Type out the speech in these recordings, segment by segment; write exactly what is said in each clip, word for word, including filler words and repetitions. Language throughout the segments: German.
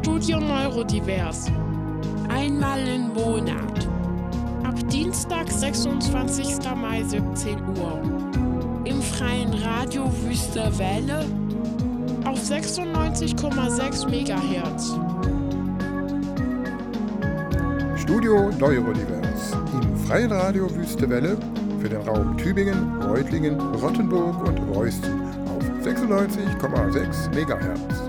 Studio Neurodivers. Einmal im Monat. Ab Dienstag, sechsundzwanzigsten Mai, siebzehn Uhr. Im freien Radio Wüste Welle auf sechsundneunzig Komma sechs Megahertz. Studio Neurodivers im freien Radio Wüste Welle für den Raum Tübingen, Reutlingen, Rottenburg und Reusten auf sechsundneunzig Komma sechs Megahertz.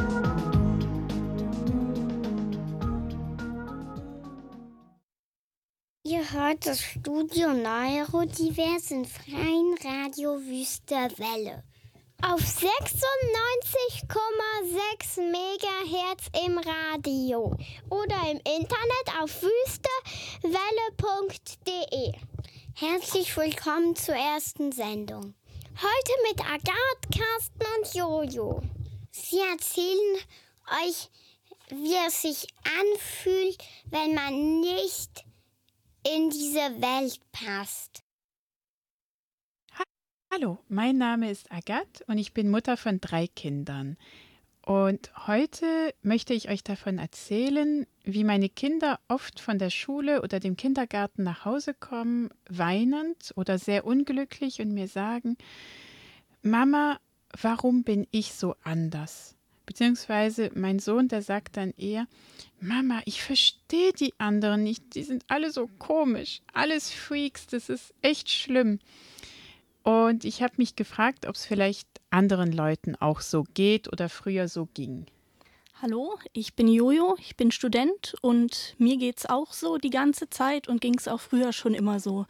Ihr hört das Studio Neurodivers im freien Radio Wüste Welle auf sechsundneunzig Komma sechs Megahertz im Radio oder im Internet auf wüstewelle punkt de. Herzlich willkommen zur ersten Sendung. Heute mit Agathe, Carsten und Jojo. Sie erzählen euch, wie es sich anfühlt, wenn man nicht in diese Welt passt. Hallo, mein Name ist Agathe und ich bin Mutter von drei Kindern. Und heute möchte ich euch davon erzählen, wie meine Kinder oft von der Schule oder dem Kindergarten nach Hause kommen, weinend oder sehr unglücklich und mir sagen: Mama, warum bin ich so anders? Beziehungsweise mein Sohn, der sagt dann eher: Mama, ich verstehe die anderen nicht, die sind alle so komisch, alles Freaks, das ist echt schlimm. Und ich habe mich gefragt, ob es vielleicht anderen Leuten auch so geht oder früher so ging. Hallo, ich bin Jojo, ich bin Student und mir geht's auch so die ganze Zeit und ging's auch früher schon immer so.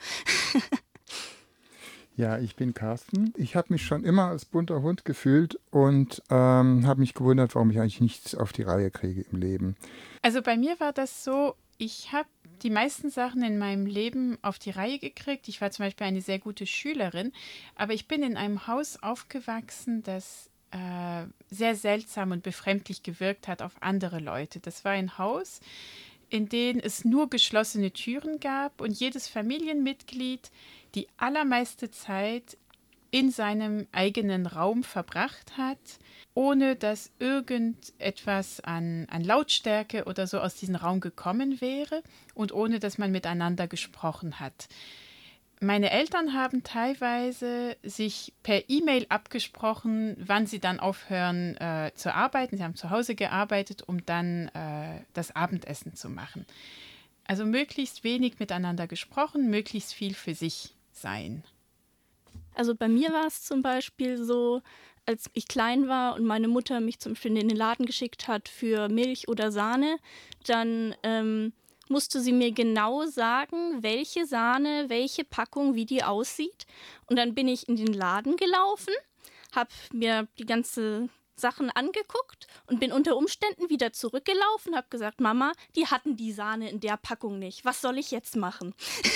Ja, ich bin Carsten. Ich habe mich schon immer als bunter Hund gefühlt und ähm, habe mich gewundert, warum ich eigentlich nichts auf die Reihe kriege im Leben. Also bei mir war das so, ich habe die meisten Sachen in meinem Leben auf die Reihe gekriegt. Ich war zum Beispiel eine sehr gute Schülerin, aber ich bin in einem Haus aufgewachsen, das äh, sehr seltsam und befremdlich gewirkt hat auf andere Leute. Das war ein Haus, in dem es nur geschlossene Türen gab und jedes Familienmitglied die allermeiste Zeit in seinem eigenen Raum verbracht hat, ohne dass irgendetwas an, an Lautstärke oder so aus diesem Raum gekommen wäre und ohne dass man miteinander gesprochen hat. Meine Eltern haben teilweise sich per E-Mail abgesprochen, wann sie dann aufhören äh, zu arbeiten. Sie haben zu Hause gearbeitet, um dann äh, das Abendessen zu machen. Also möglichst wenig miteinander gesprochen, möglichst viel für sich sein. Also bei mir war es zum Beispiel so, als ich klein war und meine Mutter mich zum Beispiel in den Laden geschickt hat für Milch oder Sahne, dann ähm, musste sie mir genau sagen, welche Sahne, welche Packung, wie die aussieht. Und dann bin ich in den Laden gelaufen, habe mir die ganze Sachen angeguckt und bin unter Umständen wieder zurückgelaufen, habe gesagt: Mama, die hatten die Sahne in der Packung nicht. Was soll ich jetzt machen?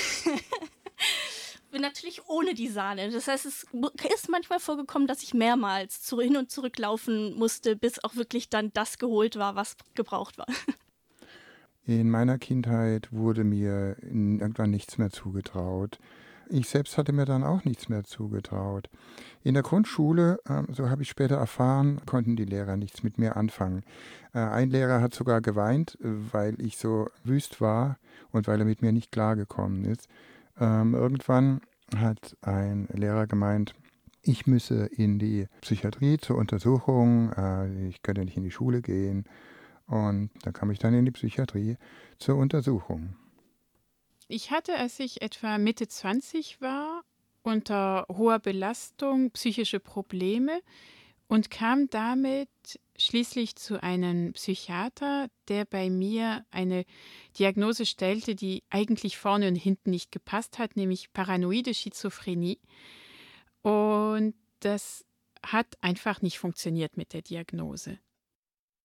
Bin natürlich ohne die Sahne. Das heißt, es ist manchmal vorgekommen, dass ich mehrmals zu, hin und zurück laufen musste, bis auch wirklich dann das geholt war, was gebraucht war. In meiner Kindheit wurde mir irgendwann nichts mehr zugetraut. Ich selbst hatte mir dann auch nichts mehr zugetraut. In der Grundschule, äh, so habe ich später erfahren, konnten die Lehrer nichts mit mir anfangen. Äh, ein Lehrer hat sogar geweint, weil ich so wüst war und weil er mit mir nicht klargekommen ist. Ähm, irgendwann hat ein Lehrer gemeint, ich müsse in die Psychiatrie zur Untersuchung, äh, ich könnte nicht in die Schule gehen. Und da kam ich dann in die Psychiatrie zur Untersuchung. Ich hatte, als ich etwa Mitte zwanzig war, unter hoher Belastung psychische Probleme und kam damit schließlich zu einem Psychiater, der bei mir eine Diagnose stellte, die eigentlich vorne und hinten nicht gepasst hat, nämlich paranoide Schizophrenie. Und das hat einfach nicht funktioniert mit der Diagnose.